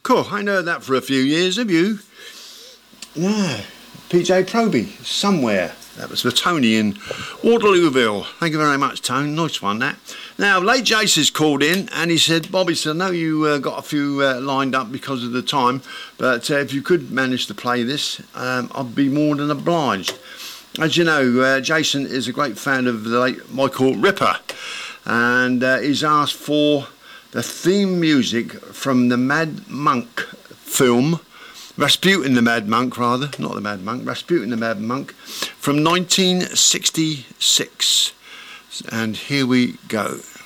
Cool, I ain't heard that for a few years, have you? No. PJ Proby, Somewhere. That was for Tony in Waterlooville. Thank you very much, Tony. Nice one, that. Now, late Jason's called in and he said, Bobby, so I know you got a few lined up because of the time, but if you could manage to play this, I'd be more than obliged. As you know, Jason is a great fan of the late Michael Ripper, and he's asked for the theme music from the Mad Monk film, Rasputin the Mad Monk, rather, not the Mad Monk, Rasputin the Mad Monk, from 1966. And here we go.